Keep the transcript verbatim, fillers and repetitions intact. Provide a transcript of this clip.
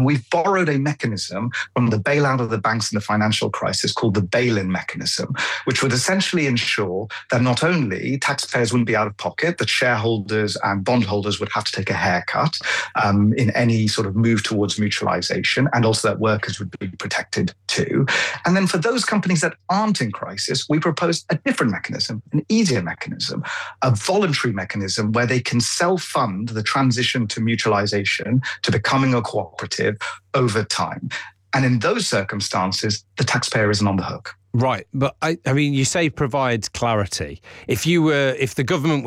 And we've borrowed a mechanism from the bailout of the banks in the financial crisis called the bail-in mechanism, which would essentially ensure that not only taxpayers wouldn't be out of pocket, that shareholders and bondholders would have to take a haircut um, in any sort of move towards mutualization, and also that workers would be protected too. And then for those companies that aren't in crisis, we propose a different mechanism, an easier mechanism, a voluntary mechanism where they can self-fund the transition to mutualization, to becoming a cooperative over time. And in those circumstances, the taxpayer isn't on the hook. Right. But I, I mean, you say provide clarity. If you were, if the government